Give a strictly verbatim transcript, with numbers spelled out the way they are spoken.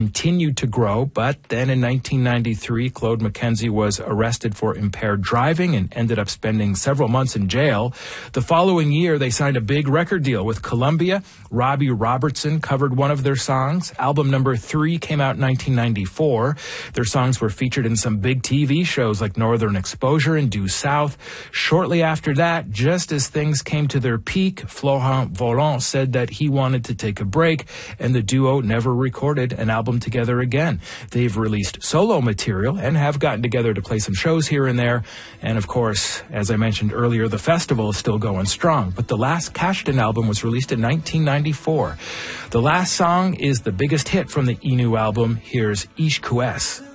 continued to grow, but then in nineteen ninety-three, Claude McKenzie was arrested for impaired driving and ended up spending several months in jail. The following year, they signed a big record deal with Columbia. Robbie Robertson covered one of their songs. Album number three came out in nineteen ninety-four. Their songs were featured in some big T V shows like Northern Exposure and Due South. Shortly after that, just as things came to their peak, Florent Volant said that he wanted to take a break, and the duo never recorded an album together again. They've released solo material and have gotten together to play some shows here and there. And of course, as I mentioned earlier, the festival is still going strong. But the last Kashtan album was released in nineteen ninety-four. The last song is the biggest hit from the Inu album. Here's Ish Kues.